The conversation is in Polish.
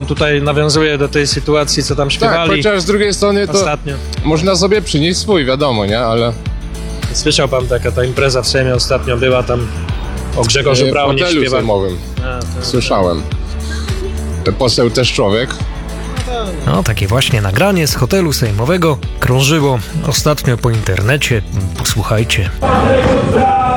tutaj nawiązuje do tej sytuacji, co tam Tak, śpiewali chociaż z drugiej strony to ostatnio. można sobie przynieść swój, wiadomo, nie? Ale Słyszał pan, taka ta impreza w Sejmie ostatnio była tam o Grzegorzu w Braunie hotelu śpiewa. sejmowym słyszałem. Poseł też człowiek. No, takie właśnie nagranie z hotelu sejmowego krążyło ostatnio po internecie. Posłuchajcie.